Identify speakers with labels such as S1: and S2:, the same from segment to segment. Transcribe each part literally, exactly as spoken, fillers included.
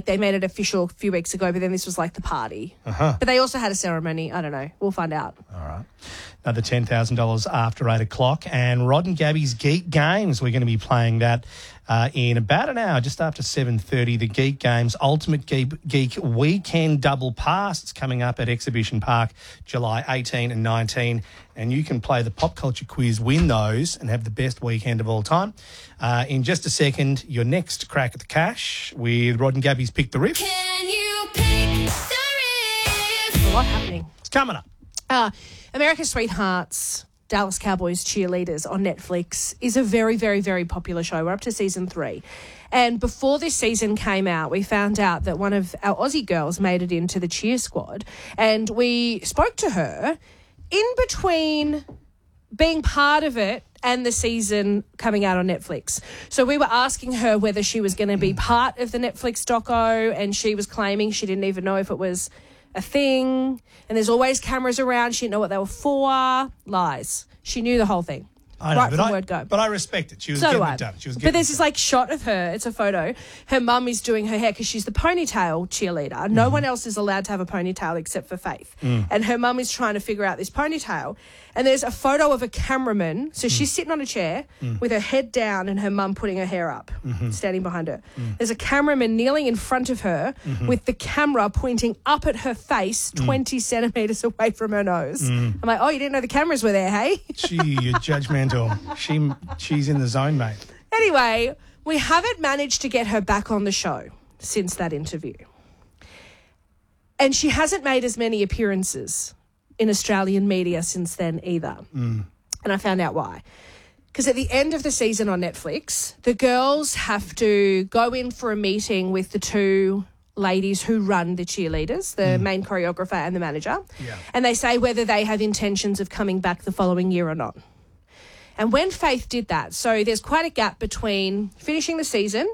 S1: they made it official a few weeks ago, but then this was like the party.
S2: Uh-huh.
S1: But they also had a ceremony. I don't know. We'll find out.
S2: All right. Another ten thousand dollars after eight o'clock. And Rod and Gabby's Geek Games, we're going to be playing that uh, in about an hour, just after seven thirty. The Geek Games Ultimate Geek, Geek Weekend Double Pass. It's coming up at Exhibition Park July eighteenth and nineteenth. And you can play the pop culture quiz, win those, and have the best weekend of all time. Uh, in just a second, your next crack at the cash with Rod and Gabby's Pick the Riff.
S3: Can you pick the riff?
S1: There's a lot happening.
S2: It's coming up.
S1: Uh, America's Sweethearts, Dallas Cowboys Cheerleaders on Netflix is a very, very, very popular show. We're up to season three. And before this season came out, we found out that one of our Aussie girls made it into the cheer squad. And we spoke to her in between being part of it and the season coming out on Netflix. So we were asking her whether she was going to be part of the Netflix doco, and she was claiming she didn't even know if it was a thing. And there's always cameras around. She didn't know what they were for. Lies. She knew the whole thing.
S2: I know,
S1: right
S2: but
S1: from
S2: I,
S1: word go.
S2: But I respect it. She was
S1: So do
S2: getting
S1: I.
S2: it done. She was
S1: But
S2: getting
S1: there's
S2: it
S1: this
S2: done.
S1: like shot of her. It's a photo. Her mum is doing her hair because she's the ponytail cheerleader. No
S2: Mm-hmm.
S1: one else is allowed to have a ponytail except for Faith.
S2: Mm.
S1: And her mum is trying to figure out this ponytail. And there's a photo of a cameraman. So she's sitting on a chair
S2: Mm.
S1: with her head down and her mum putting her hair up,
S2: Mm-hmm.
S1: standing behind her.
S2: Mm.
S1: There's a cameraman kneeling in front of her
S2: Mm-hmm.
S1: with the camera pointing up at her face twenty centimetres away from her nose.
S2: Mm.
S1: I'm like, oh, you didn't know the cameras were there, hey?
S2: Gee, you're judgmental. She, she's in the zone, mate.
S1: Anyway, we haven't managed to get her back on the show since that interview. And she hasn't made as many appearances in Australian media since then either.
S2: Mm.
S1: And I found out why. Because at the end of the season on Netflix, the girls have to go in for a meeting with the two ladies who run the cheerleaders, the main choreographer and the manager.
S2: Yeah.
S1: And they say whether they have intentions of coming back the following year or not. And when Faith did that, so there's quite a gap between finishing the season,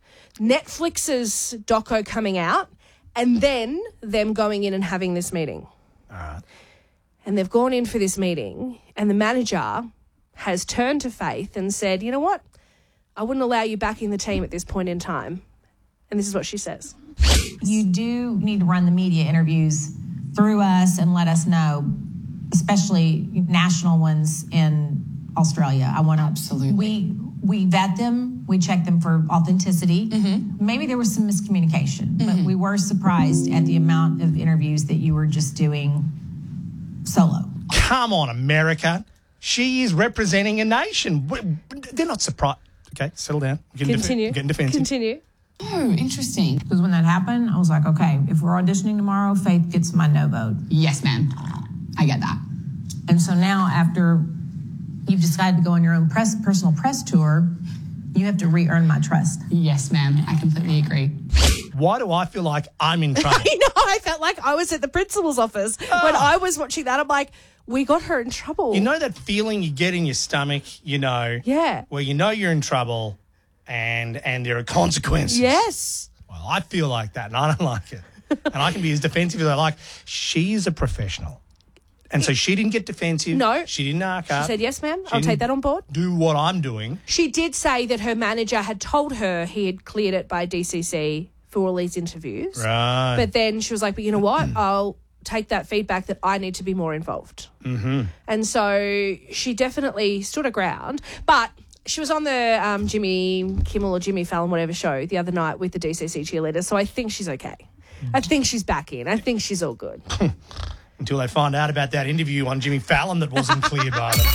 S1: Netflix's doco coming out, and then them going in and having this meeting.
S2: All right.
S1: And they've gone in for this meeting, and the manager has turned to Faith and said, you know what? I wouldn't allow you back in the team at this point in time. And this is what she says.
S4: You do need to run the media interviews through us and let us know, especially national ones in Australia. I want to absolutely. We we vet them. We check them for authenticity. Mm-hmm. Maybe there was some miscommunication, mm-hmm. but we were surprised at the amount of interviews that you were just doing solo.
S2: Come on, America. She is representing a nation. They're not surprised. Okay, settle down. I'm getting
S1: Continue.
S2: Def- getting defensive.
S1: Continue.
S5: Oh, interesting.
S4: Because when that happened, I was like, okay, if we're auditioning tomorrow, Faith gets my no vote.
S5: Yes, ma'am. I get that.
S4: And so now after you've decided to go on your own press, personal press tour, you have to re-earn my trust.
S5: Yes, ma'am. I completely agree.
S2: Why do I feel like I'm in trouble?
S1: I know. I felt like I was at the principal's office
S2: Oh.
S1: when I was watching that. I'm like, we got her in trouble.
S2: You know that feeling you get in your stomach, you know,
S1: Yeah.
S2: where you know you're in trouble and and there are consequences.
S1: Yes.
S2: Well, I feel like that and I don't like it. And I can be as defensive as I like. She's a professional. And so she didn't get defensive.
S1: No.
S2: She didn't arc
S1: She
S2: up.
S1: said, yes, ma'am.
S2: She
S1: I'll take
S2: didn't
S1: that on board.
S2: Do what I'm doing.
S1: She did say that her manager had told her he had cleared it by D C C for all these interviews.
S2: Right.
S1: But then she was like, but you know what? I'll take that feedback that I need to be more involved.
S2: Mm-hmm.
S1: And so she definitely stood her ground. But she was on the um, Jimmy Kimmel or Jimmy Fallon, whatever show, the other night with the D C C cheerleaders. So I think she's okay. I think she's back in. I think she's all good.
S2: Until they find out about that interview on Jimmy Fallon that wasn't cleared by them.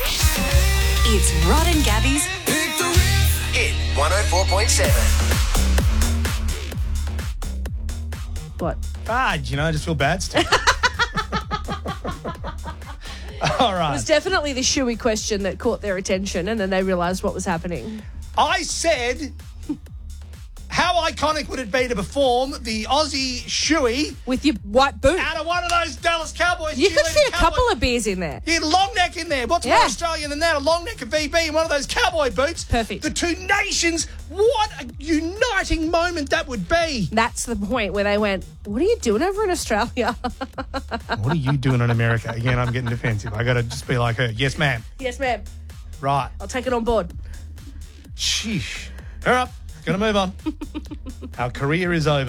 S3: It's Rod and Gabby's
S6: Pick the Riff. Hit one oh four point seven.
S1: What?
S2: Fudge, you know, I just feel bad still. All
S1: It
S2: right.
S1: was definitely the shoey question that caught their attention, and then they realised what was happening.
S2: I said, how iconic would it be to perform the Aussie shoey
S1: With your white boot.
S2: out of one of those Dallas Cowboys?
S1: You could
S2: cheerleading
S1: fit a couple
S2: cowboy-
S1: of beers in there.
S2: Yeah, long neck in there. What's more
S1: Yeah.
S2: Australian than that? A long neck of V B and one of those cowboy boots.
S1: Perfect.
S2: The two nations. What a uniting moment that would be.
S1: That's the point where they went, what are you doing over in Australia?
S2: What are you doing in America? Again, I'm getting defensive. I got to just be like her. Yes, ma'am.
S1: Yes, ma'am.
S2: Right.
S1: I'll take it on board.
S2: Sheesh. All right. Gonna move on. Our career is over.